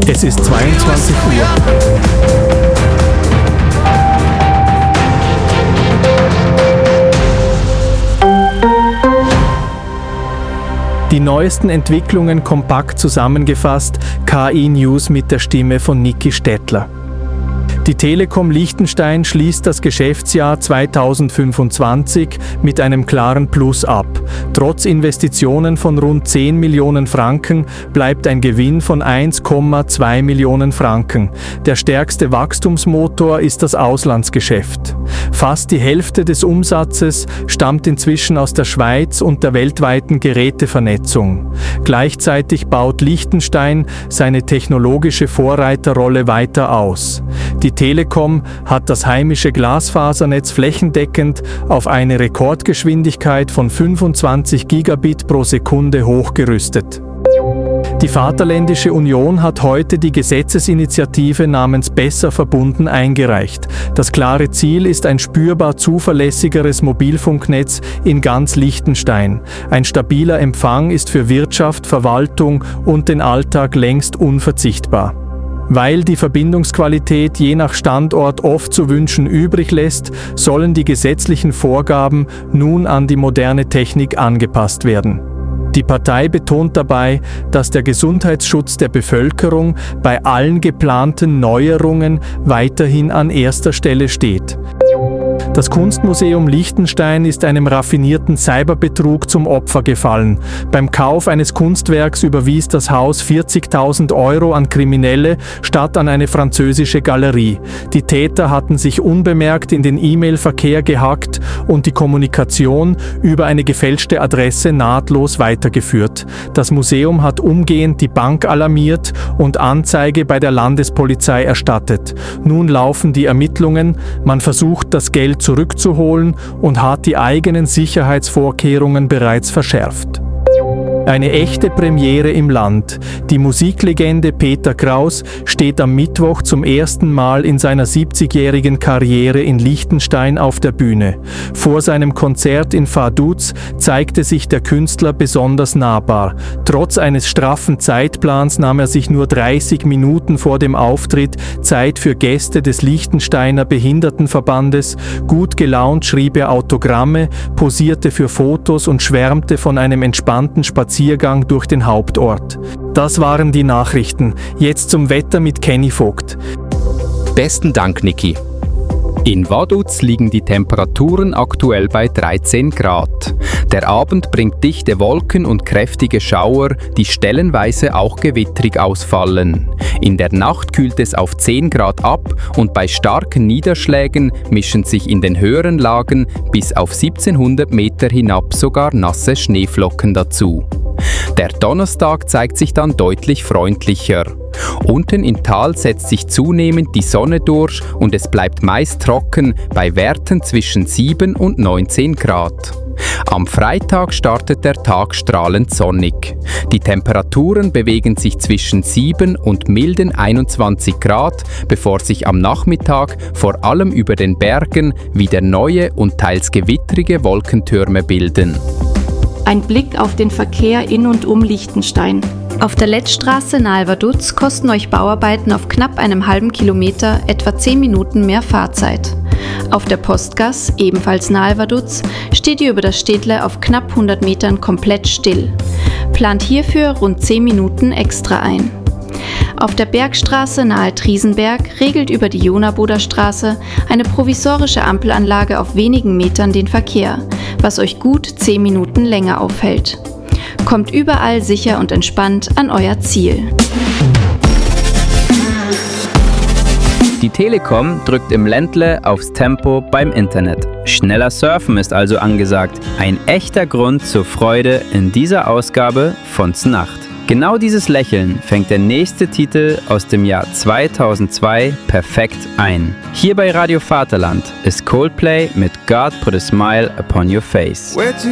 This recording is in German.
Es ist 22 Uhr. Die neuesten Entwicklungen kompakt zusammengefasst, KI News mit der Stimme von Niki Stettler. Die Telekom Liechtenstein schließt das Geschäftsjahr 2025 mit einem klaren Plus ab. Trotz Investitionen von rund 10 Millionen Franken bleibt ein Gewinn von 1,2 Millionen Franken. Der stärkste Wachstumsmotor ist das Auslandsgeschäft. Fast die Hälfte des Umsatzes stammt inzwischen aus der Schweiz und der weltweiten Gerätevernetzung. Gleichzeitig baut Liechtenstein seine technologische Vorreiterrolle weiter aus. Die Telekom hat das heimische Glasfasernetz flächendeckend auf eine Rekordgeschwindigkeit von 25 Gigabit pro Sekunde hochgerüstet. Die Vaterländische Union hat heute die Gesetzesinitiative namens Besser verbunden eingereicht. Das klare Ziel ist ein spürbar zuverlässigeres Mobilfunknetz in ganz Liechtenstein. Ein stabiler Empfang ist für Wirtschaft, Verwaltung und den Alltag längst unverzichtbar. Weil die Verbindungsqualität je nach Standort oft zu wünschen übrig lässt, sollen die gesetzlichen Vorgaben nun an die moderne Technik angepasst werden. Die Partei betont dabei, dass der Gesundheitsschutz der Bevölkerung bei allen geplanten Neuerungen weiterhin an erster Stelle steht. Das Kunstmuseum Liechtenstein ist einem raffinierten Cyberbetrug zum Opfer gefallen. Beim Kauf eines Kunstwerks überwies das Haus 40.000 € an Kriminelle statt an eine französische Galerie. Die Täter hatten sich unbemerkt in den E-Mail-Verkehr gehackt und die Kommunikation über eine gefälschte Adresse nahtlos weitergeführt. Das Museum hat umgehend die Bank alarmiert und Anzeige bei der Landespolizei erstattet. Nun laufen die Ermittlungen, man versucht das Geld zurückzuholen und hat die eigenen Sicherheitsvorkehrungen bereits verschärft. Eine echte Premiere im Land. Die Musiklegende Peter Kraus steht am Mittwoch zum ersten Mal in seiner 70-jährigen Karriere in Liechtenstein auf der Bühne. Vor seinem Konzert in Vaduz zeigte sich der Künstler besonders nahbar. Trotz eines straffen Zeitplans nahm er sich nur 30 Minuten vor dem Auftritt Zeit für Gäste des Liechtensteiner Behindertenverbandes. Gut gelaunt schrieb er Autogramme, posierte für Fotos und schwärmte von einem entspannten Spaziergang durch den Hauptort. Das waren die Nachrichten. Jetzt zum Wetter mit Kenny Vogt. Besten Dank, Niki. In Vaduz liegen die Temperaturen aktuell bei 13 Grad. Der Abend bringt dichte Wolken und kräftige Schauer, die stellenweise auch gewittrig ausfallen. In der Nacht kühlt es auf 10 Grad ab und bei starken Niederschlägen mischen sich in den höheren Lagen bis auf 1700 Meter hinab sogar nasse Schneeflocken dazu. Der Donnerstag zeigt sich dann deutlich freundlicher. Unten im Tal setzt sich zunehmend die Sonne durch und es bleibt meist trocken bei Werten zwischen 7 und 19 Grad. Am Freitag startet der Tag strahlend sonnig. Die Temperaturen bewegen sich zwischen 7 und milden 21 Grad, bevor sich am Nachmittag vor allem über den Bergen wieder neue und teils gewittrige Wolkentürme bilden. Ein Blick auf den Verkehr in und um Liechtenstein. Auf der Lettstraße nahe Vaduz kosten euch Bauarbeiten auf knapp einem halben Kilometer etwa 10 Minuten mehr Fahrzeit. Auf der Postgas, ebenfalls nahe Vaduz, steht ihr über das Städtle auf knapp 100 Metern komplett still. Plant hierfür rund 10 Minuten extra ein. Auf der Bergstraße nahe Triesenberg regelt über die Jonaboder Straße eine provisorische Ampelanlage auf wenigen Metern den Verkehr, was euch gut 10 Minuten länger aufhält. Kommt überall sicher und entspannt an euer Ziel. Die Telekom drückt im Ländle aufs Tempo beim Internet. Schneller Surfen ist also angesagt. Ein echter Grund zur Freude in dieser Ausgabe von Znacht. Genau dieses Lächeln fängt der nächste Titel aus dem Jahr 2002 perfekt ein. Hier bei Radio Vaterland ist Coldplay mit God Put a Smile Upon Your Face.